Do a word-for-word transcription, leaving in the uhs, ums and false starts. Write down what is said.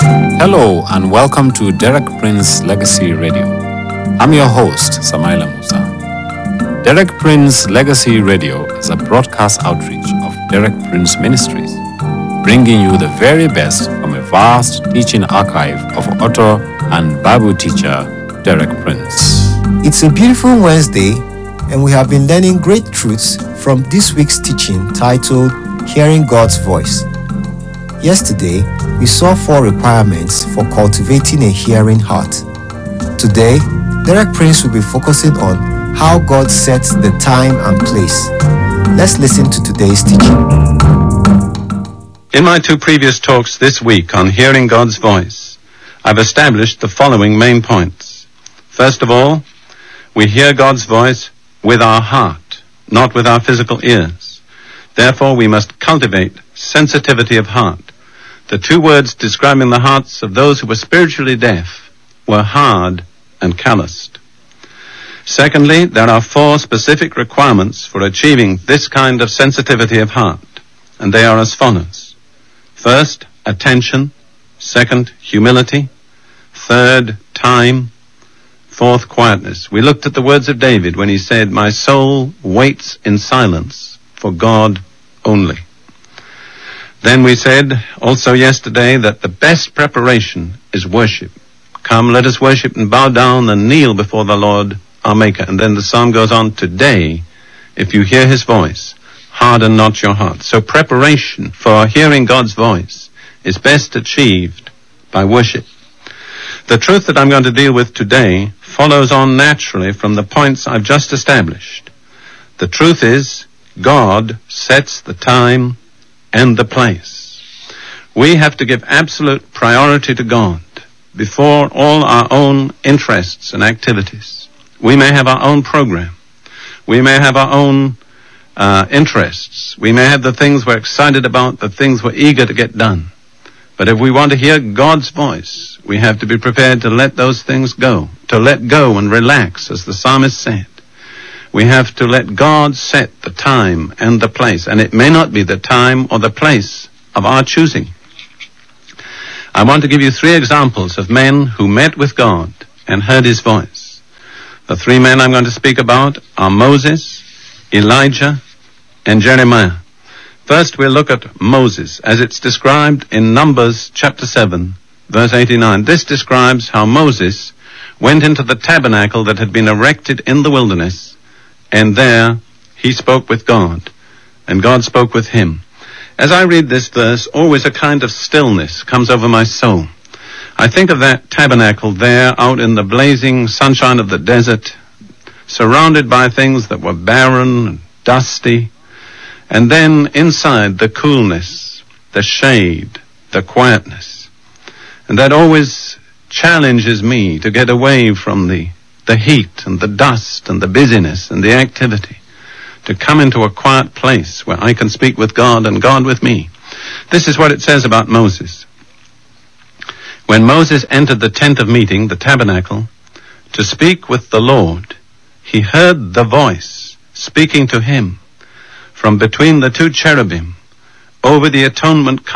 Hello and welcome to Derek Prince Legacy Radio. I'm your host, Samaila Musa. Derek Prince Legacy Radio is a broadcast outreach of Derek Prince Ministries, bringing you the very best from a vast teaching archive of author and Bible teacher Derek Prince. It's a beautiful Wednesday, and we have been learning great truths from this week's teaching titled Hearing God's Voice. Yesterday, we saw four requirements for cultivating a hearing heart. Today, Derek Prince will be focusing on how God sets the time and place. Let's listen to today's teaching. In my two previous talks this week on hearing God's voice, I've established the following main points. First of all, we hear God's voice with our heart, not with our physical ears. Therefore, we must cultivate sensitivity of heart. The two words describing the hearts of those who were spiritually deaf were hard and calloused. Secondly, there are four specific requirements for achieving this kind of sensitivity of heart, and they are as follows. First, attention. Second, humility. Third, time. Fourth, quietness. We looked at the words of David when he said, "My soul waits in silence for God only." Then we said also yesterday that the best preparation is worship. Come, let us worship and bow down and kneel before the Lord our Maker. And then the psalm goes on, "Today, if you hear his voice, harden not your heart." So preparation for hearing God's voice is best achieved by worship. The truth that I'm going to deal with today follows on naturally from the points I've just established. The truth is, God sets the time and the place. We have to give absolute priority to God before all our own interests and activities. We may have our own program. We may have our own uh, interests. We may have the things we're excited about, the things we're eager to get done. But if we want to hear God's voice, we have to be prepared to let those things go, to let go and relax, as the psalmist said. We have to let God set the time and the place, and it may not be the time or the place of our choosing. I want to give you three examples of men who met with God and heard his voice. The three men I'm going to speak about are Moses, Elijah, and Jeremiah. First, we'll look at Moses, as it's described in Numbers chapter seven, verse eighty-nine. This describes how Moses went into the tabernacle that had been erected in the wilderness, and there he spoke with God, and God spoke with him. As I read this verse, always a kind of stillness comes over my soul. I think of that tabernacle there out in the blazing sunshine of the desert, surrounded by things that were barren and dusty, and then inside the coolness, the shade, the quietness. And that always challenges me to get away from the the heat and the dust and the busyness and the activity, to come into a quiet place where I can speak with God and God with me. This is what it says about Moses. When Moses entered the tent of meeting, the tabernacle, to speak with the Lord, he heard the voice speaking to him from between the two cherubim over the atonement